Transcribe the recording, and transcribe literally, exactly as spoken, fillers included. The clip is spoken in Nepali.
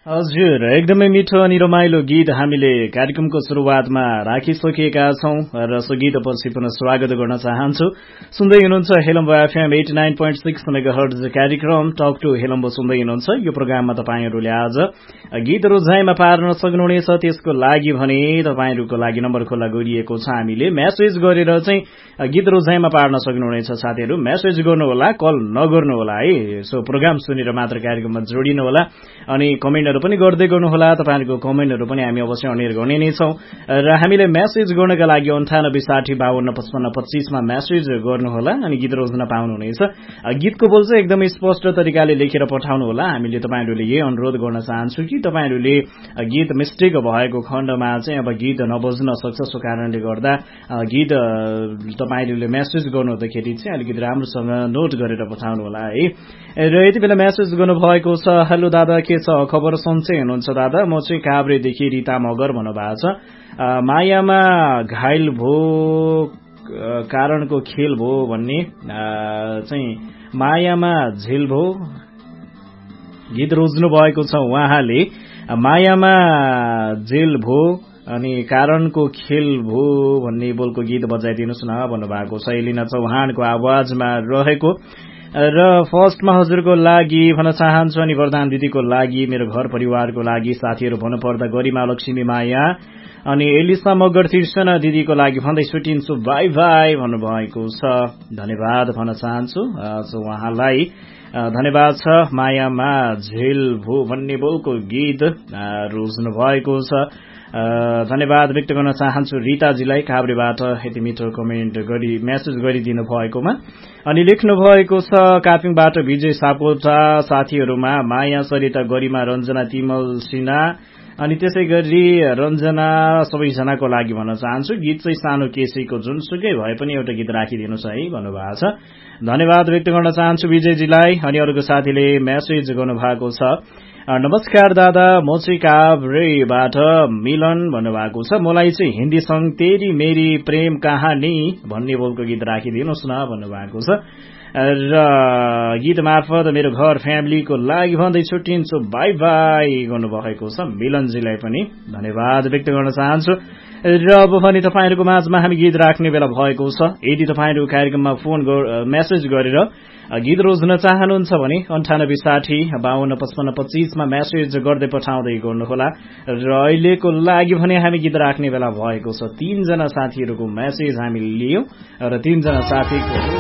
हजुर, एकदमै मिठो अनि रमाइलो गीत हामीले कार्यक्रमको सुरुवातमा राखिसकेका छौं र सो गीतपछि पुनः स्वागत गर्न चाहन्छु। सुन्दै हुनुहुन्छ हेलम्बो FM eighty nine point six megahertz कार्यक्रम टक टु हेलम्बो सुन्दै हुनुहुन्छ। यो प्रोग्राममा तपाईहरूले आज गीत रोजाइमा पार्न सक्नुहुनेछ। त्यसको लागि भने तपाईहरूको लागि नम्बर खुल्ला गरिएको छ। हामीले मेसेज गरेर चाहिँ गीत रोजाइमा पार्न सक्नुहुनेछ। साथीहरू मेसेज गर्नुहोला, कल नगर्नुहोला है। सो प्रोग्राम सुनेर मात्र कार्यक्रममा जोडिनु होला अनि कमेन्टहरू पनि गर्दै गर्नुहोला। तपाईहरुको कमेन्टहरू पनि हामी अवश्य अनिर गर्ने नै छौं र हामीले मेसेज गर्नका लागि अन्ठानब्बे साठी बाहन्न पचपन्न पच्चीसमा मेसेज गर्नुहोला अनि गीत रोज्न पाउनुहुनेछ। गीतको बोल चाहिँ एकदमै स्पष्ट तरिकाले लेखेर पठाउनु होला। हामीले तपाईहरुले यही अनुरोध गर्न चाहन्छु कि तपाईहरुले गीत मिस्टेक भएको खण्डमा चाहिँ अब गीत नबज्न सक्छ। सो कारणले गर्दा गीत तपाईहरुले मेसेज गर्नुहुँदाखेरि चाहिँ अलिकति राम्रोसँग नोट गरेर पठाउनु होला है। र यति बेला मेसेज गर्नु भएको छ, हेलो दादा के छ खबर, सन्चै हुनुहुन्छ दादा? म चाहिँ काभ्रेदेखि रिता मगर भन्नुभएको छ। मायामा घायल भो कारणको खेल भो भन्ने चाहिँ मायामा झेल भो गीत रोज्नु भएको छ उहाँले। मायामा जेल भो अनि कारणको खेल भो भन्ने बोलको गीत बजाइदिनुहोस् न भन्नुभएको छ। एलिना चौहानको आवाजमा रहेको र फर्स्टमा हजुरको लागि भन्न चाहन्छु अनि वरदान दिदीको लागि, मेरो घर परिवारको लागि, साथीहरू भन्नुपर्दा गरिमा लक्ष्मी माया अनि एलिसा मगर तिर्सना दिदीको लागि भन्दै छुटिन्छु बाई बाई भन्नुभएको छ। धन्यवाद भन्न चाहन्छु उहाँलाई। धन्यवाद छ। मायामा झेल भो भन्ने बोलको गीत रोज्नु भएको छ। धन्यवाद व्यक्त गर्न चाहन्छु रिताजीलाई काभ्रेबाट यति मिठो कमेन्ट गरी मेसेज गरिदिनु भएकोमा। अनि लेख्नु भएको छ कापिङबाट विजय सापकोटा, साथीहरूमा माया सरिता गरिमा रञ्जना तिमल सिन्हा अनि त्यसै गरी रञ्जना सबैजनाको लागि भन्न चाहन्छु गीत चाहिँ सानो केसीको जुनसुकै भए पनि एउटा गीत राखिदिनुहोस् है भन्नुभएको छ। धन्यवाद व्यक्त गर्न चाहन्छु विजयजीलाई। अनि अरूको साथीले मेसेज गर्नुभएको छ, नमस्कार दादा, म चाहिँ काभ्रेबाट मिलन भन्नुभएको छ। मलाई चाहिँ हिन्दी सङ्ग तेरी मेरी प्रेम कहानी भन्ने बोलको गीत राखिदिनुहोस् न भन्नुभएको छ र गीत मार्फत मेरो घर फ्यामिलीको लागि भन्दै छुट्टिन्छु बाई बाई गर्नुभएको छ। मिलनजीलाई पनि धन्यवाद व्यक्त गर्न चाहन्छु। र अब भने तपाईहरूको माझमा हामी गीत राख्ने बेला भएको छ। यदि तपाईहरू कार्यक्रममा फोन मेसेज गरेर गीत रोज्न चाहनुहुन्छ भने अन्ठानब्बे साठी बाहन्न पचपन्न पच्चीसमा मेसेज गर्दै पठाउँदै गर्नुहोला। र अहिलेको लागि भने हामी गीत राख्ने बेला भएको छ। तीनजना साथीहरूको मेसेज हामीले लियौं र तीनजना साथीको